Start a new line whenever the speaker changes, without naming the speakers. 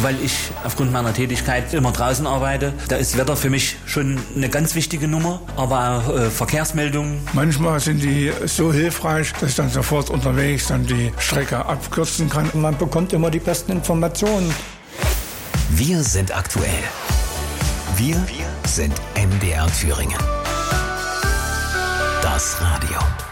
weil ich aufgrund meiner Tätigkeit immer draußen arbeite. Da ist Wetter für mich schon eine ganz wichtige Nummer, aber auch Verkehrsmeldungen.
Manchmal sind die so hilfreich, dass ich dann sofort unterwegs dann die Strecke abkürzen kann.
Man bekommt immer die besten Informationen.
Wir sind aktuell. Wir sind MDR Thüringen. Das Radio.